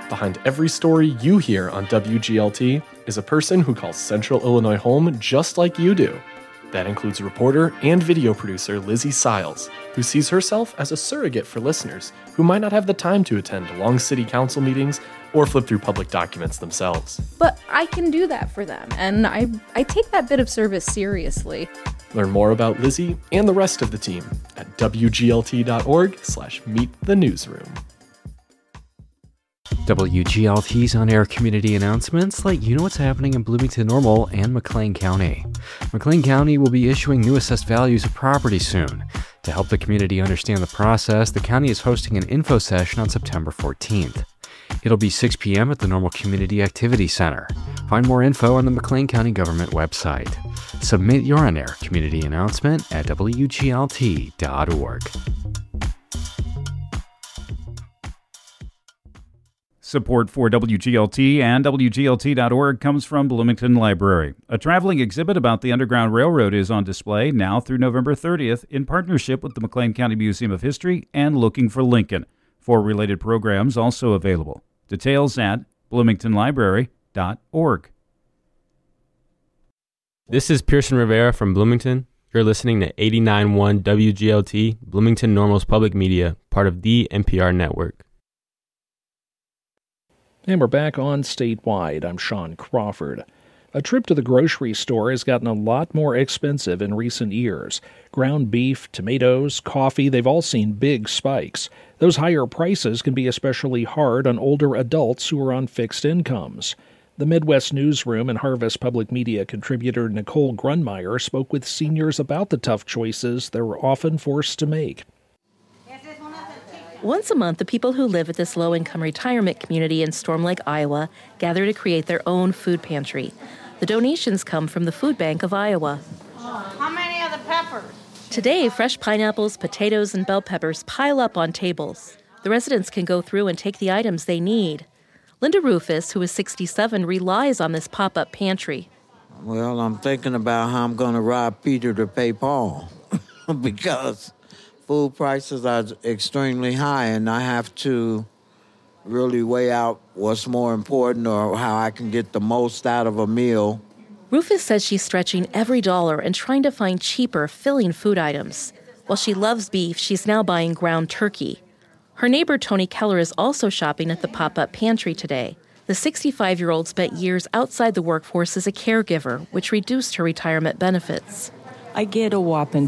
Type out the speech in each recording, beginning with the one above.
Behind every story you hear on WGLT is a person who calls Central Illinois home just like you do. That includes reporter and video producer Lizzie Siles, who sees herself as a surrogate for listeners who might not have the time to attend long city council meetings or flip through public documents themselves. But I can do that for them, and I take that bit of service seriously. Learn more about Lizzie and the rest of the team at wglt.org/meetthenewsroom. WGLT's on-air community announcements let you know what's happening in Bloomington Normal and McLean County. McLean County will be issuing new assessed values of property soon. To help the community understand the process, the county is hosting an info session on September 14th. It'll be 6 p.m. at the Normal Community Activity Center. Find more info on the McLean County government website. Submit your on-air community announcement at wglt.org. Support for WGLT and WGLT.org comes from Bloomington Library. A traveling exhibit about the Underground Railroad is on display now through November 30th in partnership with the McLean County Museum of History and Looking for Lincoln. 4 related programs also available. Details at bloomingtonlibrary.org. This is Pearson Rivera from Bloomington. You're listening to 89.1 WGLT, Bloomington Normal's public media, part of the NPR network. And we're back on Statewide. I'm Sean Crawford. A trip to the grocery store has gotten a lot more expensive in recent years. Ground beef, tomatoes, coffee, they've all seen big spikes. Those higher prices can be especially hard on older adults who are on fixed incomes. The Midwest Newsroom and Harvest Public Media contributor Nicole Grunmeyer spoke with seniors about the tough choices they're often forced to make. Once a month, the people who live at this low-income retirement community in Storm Lake, Iowa, gather to create their own food pantry. The donations come from the Food Bank of Iowa. How many of the peppers? Today, fresh pineapples, potatoes, and bell peppers pile up on tables. The residents can go through and take the items they need. Linda Rufus, who is 67, relies on this pop-up pantry. Well, I'm thinking about how I'm going to rob Peter to pay Paul because food prices are extremely high, and I have to really weigh out what's more important or how I can get the most out of a meal. Rufus says she's stretching every dollar and trying to find cheaper, filling food items. While she loves beef, she's now buying ground turkey. Her neighbor Tony Keller is also shopping at the pop-up pantry today. The 65-year-old spent years outside the workforce as a caregiver, which reduced her retirement benefits. I get a whopping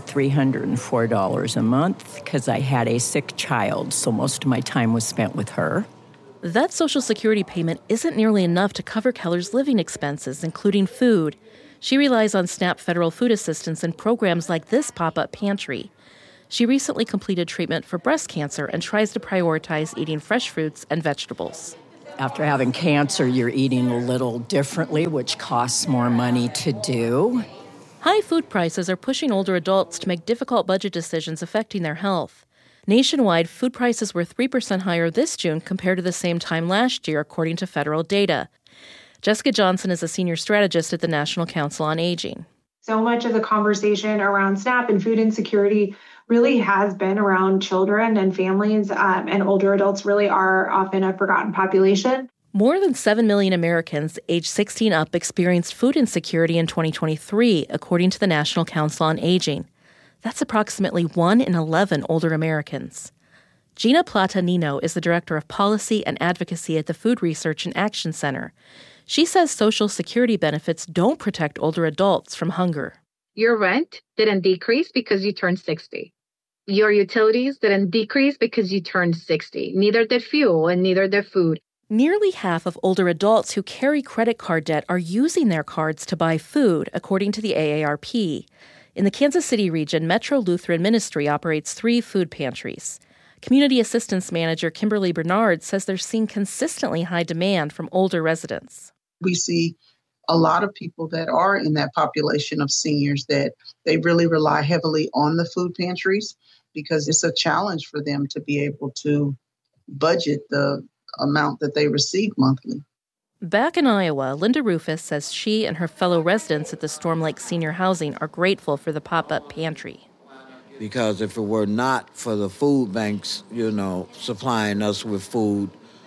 $304 a month because I had a sick child, so most of my time was spent with her. That Social Security payment isn't nearly enough to cover Keller's living expenses, including food. She relies on SNAP federal food assistance and programs like this pop-up pantry. She recently completed treatment for breast cancer and tries to prioritize eating fresh fruits and vegetables. After having cancer, you're eating a little differently, which costs more money to do. High food prices are pushing older adults to make difficult budget decisions affecting their health. Nationwide, food prices were 3% higher this June compared to the same time last year, according to federal data. Jessica Johnson is a senior strategist at the National Council on Aging. So much of the conversation around SNAP and food insecurity really has been around children and families, and older adults really are often a forgotten population. More than 7 million Americans aged 16 up experienced food insecurity in 2023, according to the National Council on Aging. That's approximately 1 in 11 older Americans. Gina Plata-Nino is the Director of Policy and Advocacy at the Food Research and Action Center. She says Social Security benefits don't protect older adults from hunger. Your rent didn't decrease because you turned 60. Your utilities didn't decrease because you turned 60. Neither did fuel and neither did food. Nearly half of older adults who carry credit card debt are using their cards to buy food, according to the AARP. In the Kansas City region, Metro Lutheran Ministry operates 3 food pantries. Community Assistance Manager Kimberly Bernard says they're seeing consistently high demand from older residents. We see a lot of people that are in that population of seniors that they really rely heavily on the food pantries because it's a challenge for them to be able to budget the amount that they receive monthly. Back in Iowa, Linda Rufus says she and her fellow residents at the Storm Lake Senior Housing are grateful for the pop-up pantry. Because if it were not for the food banks, supplying us with food,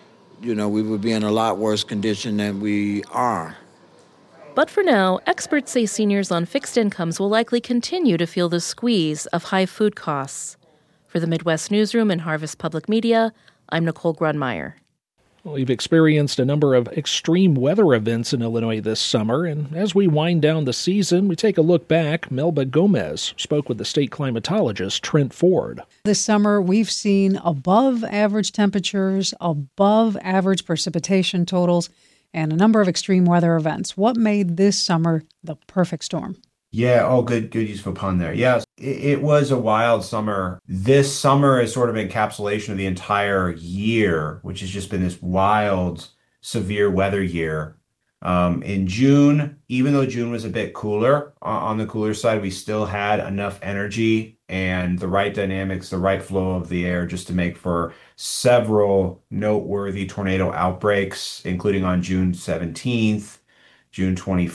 we would be in a lot worse condition than we are. But for now, experts say seniors on fixed incomes will likely continue to feel the squeeze of high food costs. For the Midwest Newsroom and Harvest Public Media, I'm Nicole Grunmeyer. We've experienced a number of extreme weather events in Illinois this summer, and as we wind down the season, we take a look back. Melba Gomez spoke with the state climatologist Trent Ford. This summer, we've seen above average temperatures, above average precipitation totals, and a number of extreme weather events. What made this summer the perfect storm? Yeah, good use of a pun there. Yes, it was a wild summer. This summer is sort of an encapsulation of the entire year, which has just been this wild, severe weather year. In June, even though June was a bit cooler, on the cooler side, we still had enough energy and the right dynamics, the right flow of the air just to make for several noteworthy tornado outbreaks, including on June 17th, June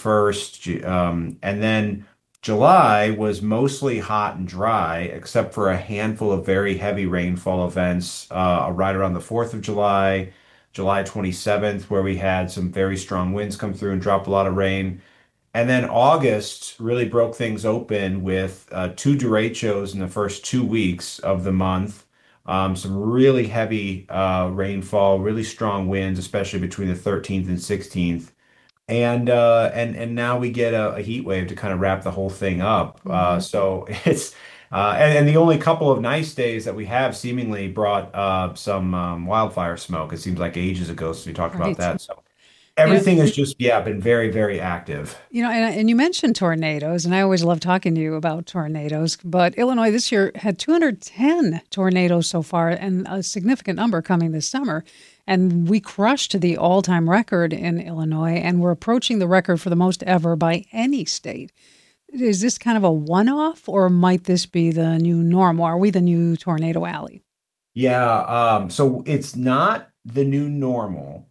21st, and then July was mostly hot and dry, except for a handful of very heavy rainfall events right around the 4th of July, July 27th, where we had some very strong winds come through and drop a lot of rain. And then August really broke things open with 2 derechos in the first 2 weeks of the month. Some really heavy rainfall, really strong winds, especially between the 13th and 16th. And now we get a heat wave to kind of wrap the whole thing up. So it's and the only couple of nice days that we have seemingly brought some wildfire smoke. It seems like ages ago since we talked about that. So everything has just been very, very active. And you mentioned tornadoes, and I always love talking to you about tornadoes. But Illinois this year had 210 tornadoes so far, and a significant number coming this summer. And we crushed the all-time record in Illinois, and we're approaching the record for the most ever by any state. Is this kind of a one-off, or might this be the new normal? Are we the new Tornado Alley? Yeah, so it's not the new normal.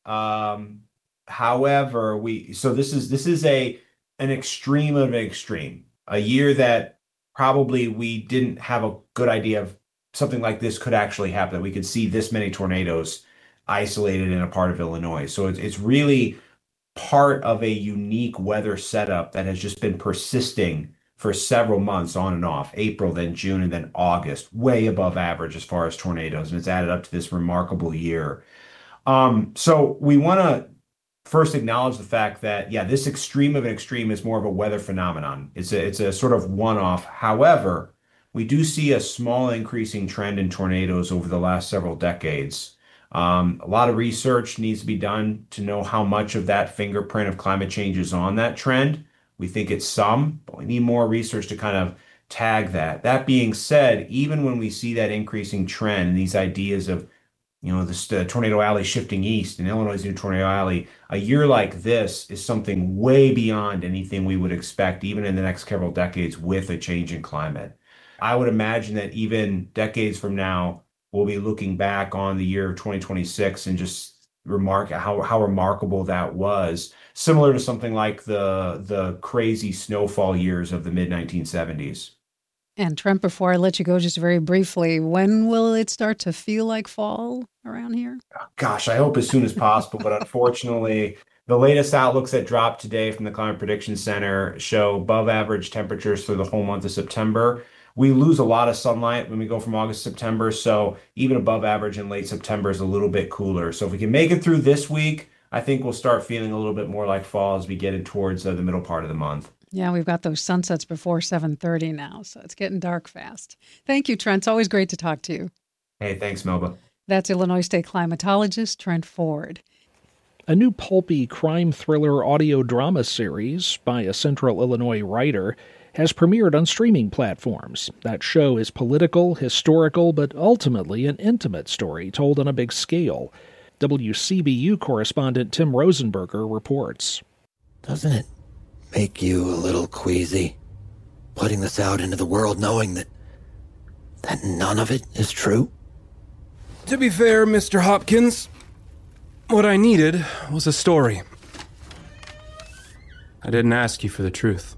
However, this is an extreme of an extreme. A year that probably we didn't have a good idea of something like this could actually happen, that we could see this many tornadoes isolated in a part of Illinois. So it's really part of a unique weather setup that has just been persisting for several months on and off, April, then June, and then August, way above average as far as tornadoes. And it's added up to this remarkable year. So we want to first acknowledge the fact that, this extreme of an extreme is more of a weather phenomenon. It's a sort of one-off. However, we do see a small increasing trend in tornadoes over the last several decades. A lot of research needs to be done to know how much of that fingerprint of climate change is on that trend. We think it's some, but we need more research to kind of tag that. That being said, even when we see that increasing trend and these ideas of, this tornado alley shifting east and Illinois' new tornado alley, a year like this is something way beyond anything we would expect, even in the next several decades with a change in climate. I would imagine that even decades from now, we'll be looking back on the year of 2026 and just remark how remarkable that was, similar to something like the crazy snowfall years of the mid-1970s. And Trent, before I let you go, just very briefly, when will it start to feel like fall around here? Gosh, I hope as soon as possible, but unfortunately, the latest outlooks that dropped today from the Climate Prediction Center show above average temperatures for the whole month of September. We lose a lot of sunlight when we go from August to September, so even above average in late September is a little bit cooler. So if we can make it through this week, I think we'll start feeling a little bit more like fall as we get in towards the middle part of the month. Yeah, we've got those sunsets before 7:30 now, so it's getting dark fast. Thank you, Trent. It's always great to talk to you. Hey, thanks, Melba. That's Illinois State climatologist Trent Ford. A new pulpy crime thriller audio drama series by a Central Illinois writer has premiered on streaming platforms. That show is political, historical, but ultimately an intimate story told on a big scale. WCBU correspondent Tim Rosenberger reports. Doesn't it make you a little queasy, putting this out into the world knowing that none of it is true? To be fair, Mr. Hopkins, what I needed was a story. I didn't ask you for the truth.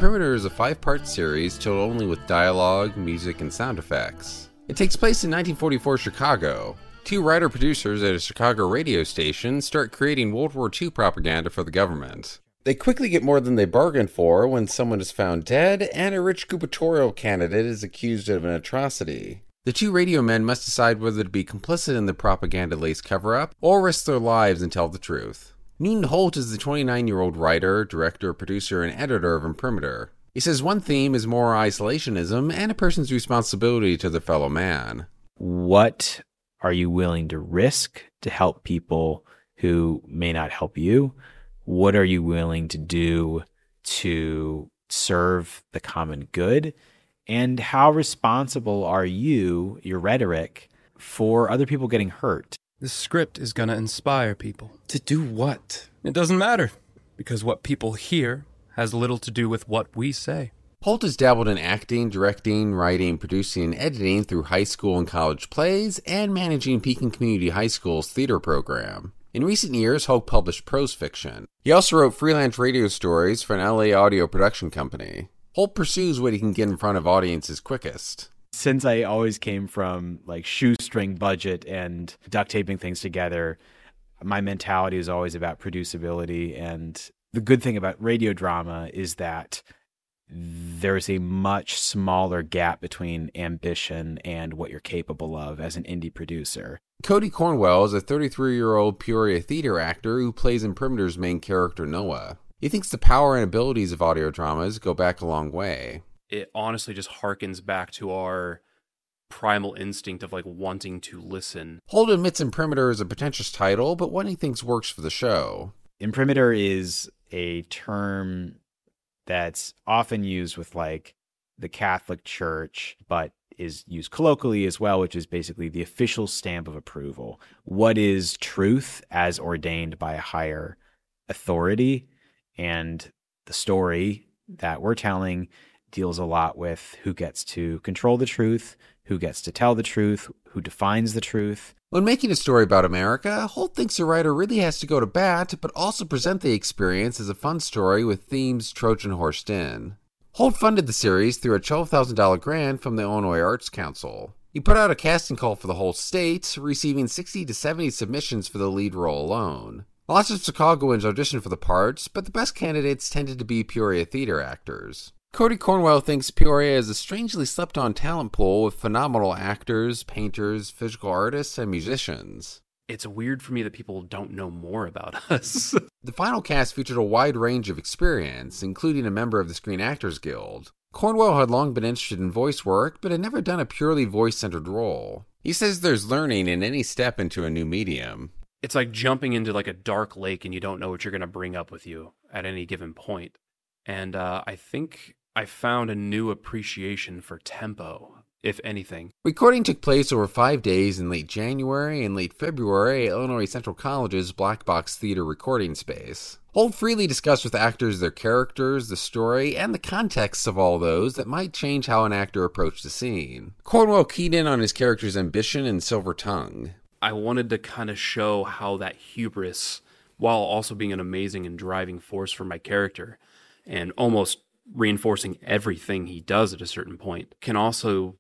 Imprimatur is a 5-part series told only with dialogue, music, and sound effects. It takes place in 1944 Chicago. 2 writer-producers at a Chicago radio station start creating World War II propaganda for the government. They quickly get more than they bargained for when someone is found dead and a rich gubernatorial candidate is accused of an atrocity. The 2 radio men must decide whether to be complicit in the propaganda-laced cover-up or risk their lives and tell the truth. Newton Holt is the 29-year-old writer, director, producer, and editor of Imprimatur. He says one theme is moral isolationism and a person's responsibility to their fellow man. What are you willing to risk to help people who may not help you? What are you willing to do to serve the common good? And how responsible are you, your rhetoric, for other people getting hurt? This script is going to inspire people. To do what? It doesn't matter, because what people hear has little to do with what we say. Holt has dabbled in acting, directing, writing, producing, and editing through high school and college plays and managing Pekin Community High School's theater program. In recent years, Holt published prose fiction. He also wrote freelance radio stories for an LA audio production company. Holt pursues what he can get in front of audiences quickest. Since I always came from like shoestring budget and duct taping things together, my mentality is always about producibility. And the good thing about radio drama is that there's a much smaller gap between ambition and what you're capable of as an indie producer. Cody Cornwell is a 33-year-old Peoria theater actor who plays Imprimatur's main character, Noah. He thinks the power and abilities of audio dramas go back a long way. It honestly just harkens back to our primal instinct of like wanting to listen. Holt admits Imprimatur is a pretentious title, but what he thinks works for the show. Imprimatur is a term that's often used with like the Catholic Church, but is used colloquially as well, which is basically the official stamp of approval. What is truth as ordained by a higher authority? And the story that we're telling deals a lot with who gets to control the truth, who gets to tell the truth, who defines the truth. When making a story about America, Holt thinks the writer really has to go to bat, but also present the experience as a fun story with themes Trojan horsed in. Holt funded the series through a $12,000 grant from the Illinois Arts Council. He put out a casting call for the whole state, receiving 60 to 70 submissions for the lead role alone. Lots of Chicagoans auditioned for the parts, but the best candidates tended to be Peoria theater actors. Cody Cornwell thinks Peoria is a strangely slept-on talent pool with phenomenal actors, painters, physical artists, and musicians. It's weird for me that people don't know more about us. The final cast featured a wide range of experience, including a member of the Screen Actors Guild. Cornwell had long been interested in voice work, but had never done a purely voice-centered role. He says there's learning in any step into a new medium. It's like jumping into like a dark lake and you don't know what you're going to bring up with you at any given point. And I think I found a new appreciation for tempo, if anything. Recording took place over 5 days in late January and late February at Illinois Central College's Black Box Theater recording space. Holt freely discussed with actors their characters, the story, and the contexts of all those that might change how an actor approached the scene. Cornwell keyed in on his character's ambition and silver tongue. I wanted to kind of show how that hubris, while also being an amazing and driving force for my character, and almost reinforcing everything he does at a certain point, can also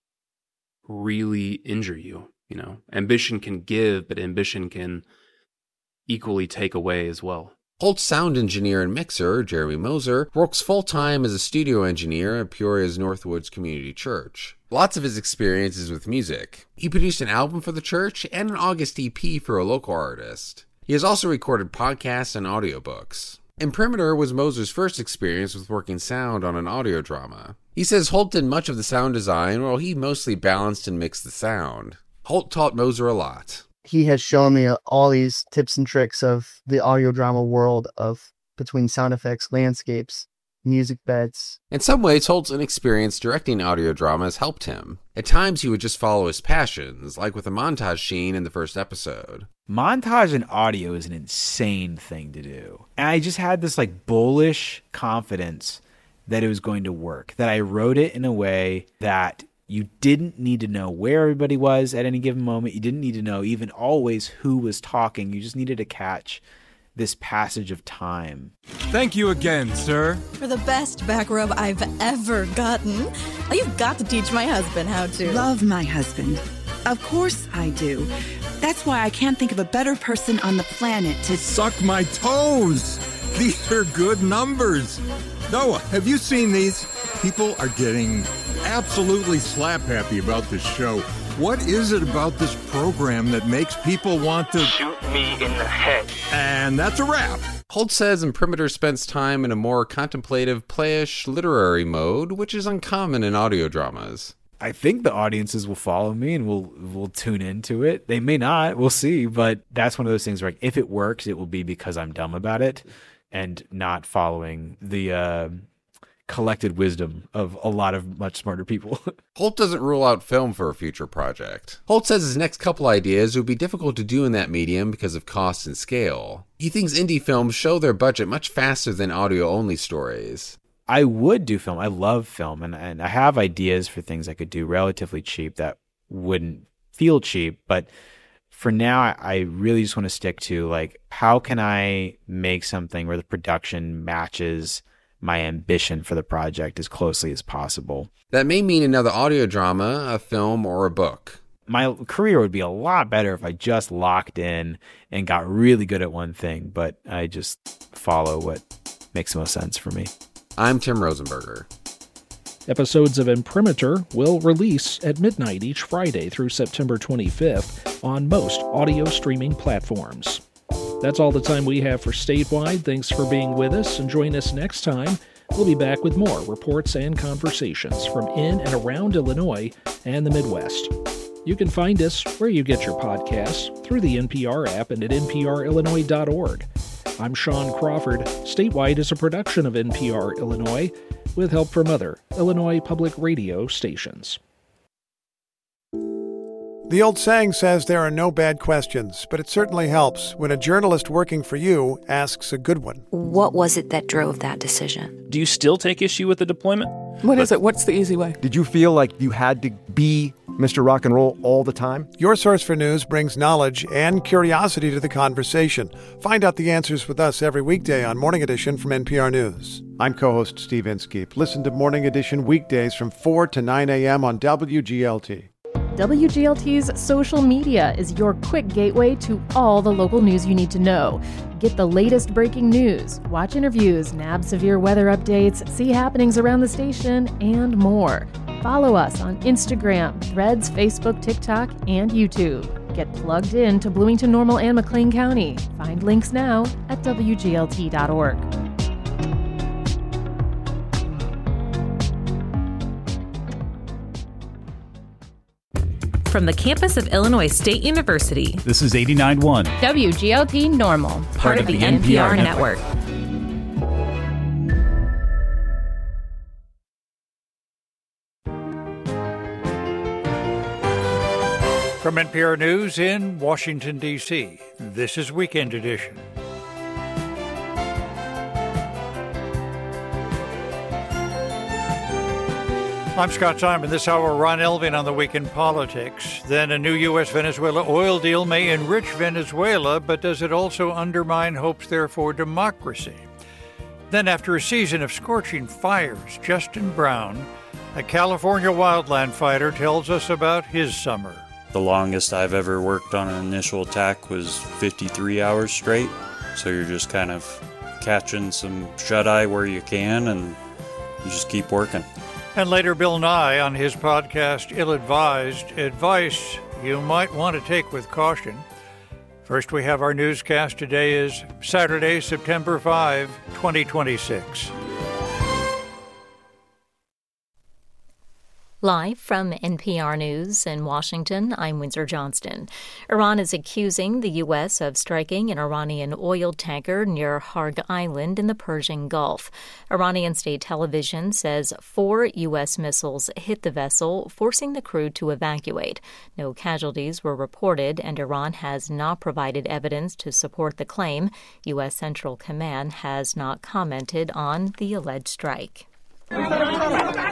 really injure you. You know, ambition can give, but ambition can equally take away as well. Holt's sound engineer and mixer, Jeremy Moser, works full-time as a studio engineer at Peoria's Northwoods Community Church. Lots of his experience is with music. He produced an album for the church and an August EP for a local artist. He has also recorded podcasts and audiobooks. Imprimatur was Moser's first experience with working sound on an audio drama. He says Holt did much of the sound design while he mostly balanced and mixed the sound. Holt taught Moser a lot. He has shown me all these tips and tricks of the audio drama world of between sound effects, landscapes, music beds. In some ways, Holt's inexperience directing audio dramas helped him. At times, he would just follow his passions, like with a montage scene in the first episode. Montage in audio is an insane thing to do. And I just had this like bullish confidence that it was going to work, that I wrote it in a way that you didn't need to know where everybody was at any given moment. You didn't need to know even always who was talking. You just needed to catch this passage of time. Thank you again, sir. For the best back rub I've ever gotten. You've got to teach my husband how to. Love my husband. Of course I do. That's why I can't think of a better person on the planet to... Suck my toes! These are good numbers. Noah, have you seen these? People are getting absolutely slap-happy about this show. What is it about this program that makes people want to... Shoot me in the head. And that's a wrap. Holt says Imprimatur spends time in a more contemplative, playish, literary mode, which is uncommon in audio dramas. I think the audiences will follow me and will tune into it. They may not. We'll see. But that's one of those things where, like, if it works, it will be because I'm dumb about it and not following the collected wisdom of a lot of much smarter people. Holt doesn't rule out film for a future project. Holt says his next couple ideas would be difficult to do in that medium because of cost and scale. He thinks indie films show their budget much faster than audio-only stories. I would do film. I love film, and I have ideas for things I could do relatively cheap that wouldn't feel cheap. But for now, I really just want to stick to, like, how can I make something where the production matches my ambition for the project as closely as possible. That may mean another audio drama, a film, or a book. My career would be a lot better if I just locked in and got really good at one thing, but I just follow what makes the most sense for me. I'm Tim Rosenberger. Episodes of Imprimatur will release at midnight each Friday through September 25th on most audio streaming platforms. That's all the time we have for Statewide. Thanks for being with us, and join us next time. We'll be back with more reports and conversations from in and around Illinois and the Midwest. You can find us where you get your podcasts, through the NPR app and at nprillinois.org. I'm Sean Crawford. Statewide is a production of NPR Illinois with help from other Illinois public radio stations. The old saying says there are no bad questions, but it certainly helps when a journalist working for you asks a good one. What was it that drove that decision? Do you still take issue with the deployment? What is it? What's the easy way? Did you feel like you had to be Mr. Rock and Roll all the time? Your Source for News brings knowledge and curiosity to the conversation. Find out the answers with us every weekday on Morning Edition from NPR News. I'm co-host Steve Inskeep. Listen to Morning Edition weekdays from 4 to 9 a.m. on WGLT. WGLT's social media is your quick gateway to all the local news you need to know. Get the latest breaking news, watch interviews, nab severe weather updates, see happenings around the station, and more. Follow us on Instagram, Threads, Facebook, TikTok, and YouTube. Get plugged in to Bloomington, Normal, and McLean County. Find links now at WGLT.org. From the campus of Illinois State University, this is 89.1 WGLT Normal, part of the NPR network. From NPR News in Washington, D.C., this is Weekend Edition. I'm Scott Simon. This hour, Ron Elving on the Week in Politics. Then a new U.S.-Venezuela oil deal may enrich Venezuela, but does it also undermine hopes there for democracy? Then, after a season of scorching fires, Justin Brown, a California wildland fighter, tells us about his summer. The longest I've ever worked on an initial attack was 53 hours straight. So you're just kind of catching some shut-eye where you can, and you just keep working. And later, Bill Nye on his podcast, Ill-Advised, advice you might want to take with caution. First, we have our newscast. Today is Saturday, September 5, 2026. Live from NPR News in Washington, I'm Windsor Johnston. Iran is accusing the U.S. of striking an Iranian oil tanker near Harg Island in the Persian Gulf. Iranian state television says 4 U.S. missiles hit the vessel, forcing the crew to evacuate. No casualties were reported, and Iran has not provided evidence to support the claim. U.S. Central Command has not commented on the alleged strike.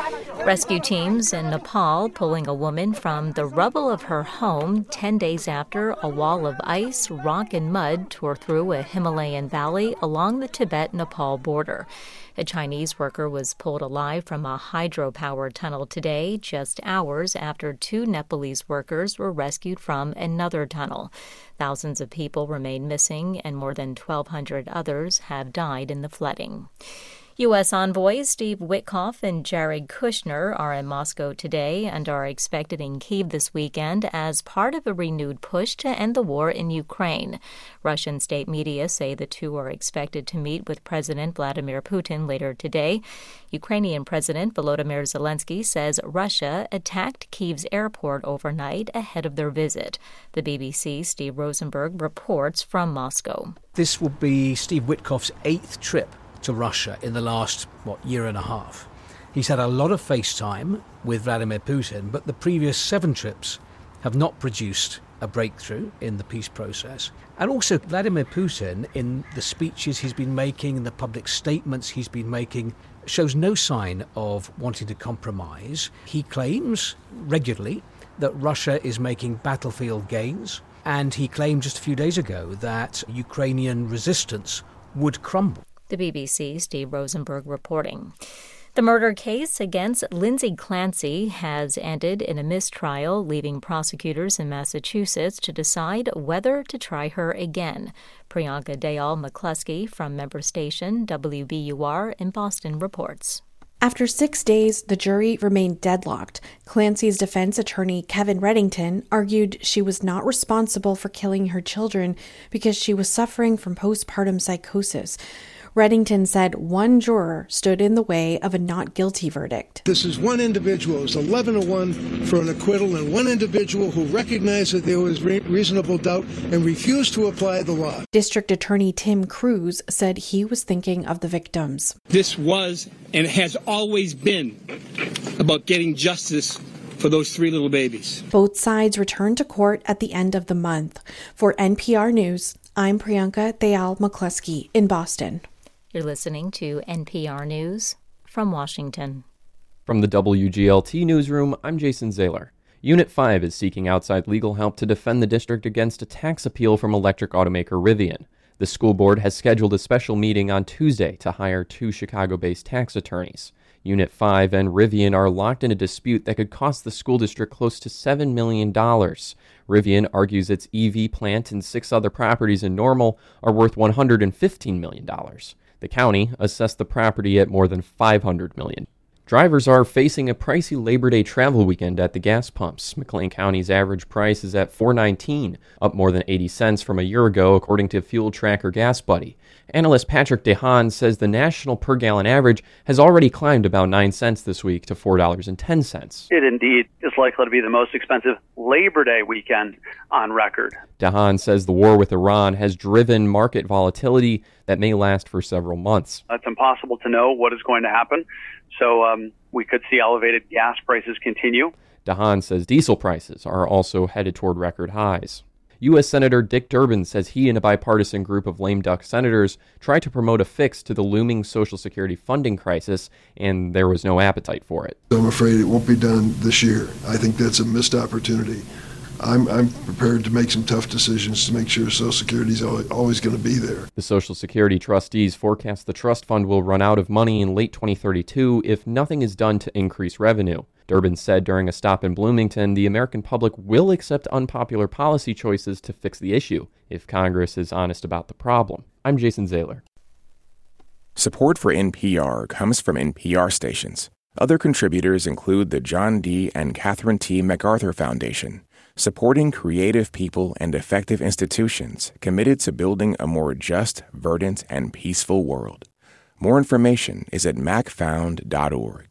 Rescue teams in Nepal pulling a woman from the rubble of her home 10 days after a wall of ice, rock, and mud tore through a Himalayan valley along the Tibet-Nepal border. A Chinese worker was pulled alive from a hydropower tunnel today, just hours after 2 Nepalese workers were rescued from another tunnel. Thousands of people remain missing, and more than 1,200 others have died in the flooding. U.S. envoys Steve Witkoff and Jared Kushner are in Moscow today and are expected in Kyiv this weekend as part of a renewed push to end the war in Ukraine. Russian state media say the two are expected to meet with President Vladimir Putin later today. Ukrainian President Volodymyr Zelensky says Russia attacked Kyiv's airport overnight ahead of their visit. The BBC's Steve Rosenberg reports from Moscow. This will be Steve Witkoff's 8th trip to Russia in the last, year and a half. He's had a lot of FaceTime with Vladimir Putin, but the previous 7 trips have not produced a breakthrough in the peace process. And also, Vladimir Putin, in the speeches he's been making, in the public statements he's been making, shows no sign of wanting to compromise. He claims regularly that Russia is making battlefield gains, and he claimed just a few days ago that Ukrainian resistance would crumble. The BBC's Steve Rosenberg reporting. The murder case against Lindsay Clancy has ended in a mistrial, leaving prosecutors in Massachusetts to decide whether to try her again. Priyanka Dayal McCluskey from member station WBUR in Boston reports. After 6 days, the jury remained deadlocked. Clancy's defense attorney, Kevin Reddington, argued she was not responsible for killing her children because she was suffering from postpartum psychosis. Reddington said one juror stood in the way of a not guilty verdict. This is one individual. It was 11-1 for an acquittal, and one individual who recognized that there was reasonable doubt and refused to apply the law. District Attorney Tim Cruz said he was thinking of the victims. This was and has always been about getting justice for those 3 little babies. Both sides returned to court at the end of the month. For NPR News, I'm Priyanka Dayal McCluskey in Boston. You're listening to NPR News from Washington. From the WGLT Newsroom, I'm Jason Zaylor. Unit 5 is seeking outside legal help to defend the district against a tax appeal from electric automaker Rivian. The school board has scheduled a special meeting on Tuesday to hire 2 Chicago-based tax attorneys. Unit 5 and Rivian are locked in a dispute that could cost the school district close to $7 million. Rivian argues its EV plant and 6 other properties in Normal are worth $115 million. The county assessed the property at more than $500 million. Drivers are facing a pricey Labor Day travel weekend at the gas pumps. McLean County's average price is at $4.19, up more than 80 cents from a year ago, according to Fuel Tracker Gas Buddy. Analyst Patrick DeHaan says the national per-gallon average has already climbed about 9 cents this week to $4.10. It indeed is likely to be the most expensive Labor Day weekend on record. DeHaan says the war with Iran has driven market volatility that may last for several months. It's impossible to know what is going to happen, so we could see elevated gas prices continue. DeHaan says diesel prices are also headed toward record highs. U.S. Senator Dick Durbin says he and a bipartisan group of lame duck senators tried to promote a fix to the looming Social Security funding crisis, and there was no appetite for it. I'm afraid it won't be done this year. I think that's a missed opportunity. I'm prepared to make some tough decisions to make sure Social Security is always going to be there. The Social Security trustees forecast the trust fund will run out of money in late 2032 if nothing is done to increase revenue. Durbin said during a stop in Bloomington, the American public will accept unpopular policy choices to fix the issue if Congress is honest about the problem. I'm Jason Zaylor. Support for NPR comes from NPR stations. Other contributors include the John D. and Catherine T. MacArthur Foundation, supporting creative people and effective institutions committed to building a more just, verdant, and peaceful world. More information is at macfound.org.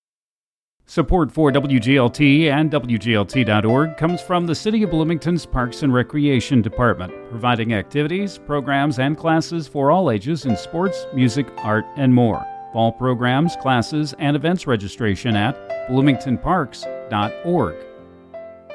Support for WGLT and WGLT.org comes from the City of Bloomington's Parks and Recreation Department, providing activities, programs, and classes for all ages in sports, music, art, and more. Fall programs, classes, and events registration at bloomingtonparks.org.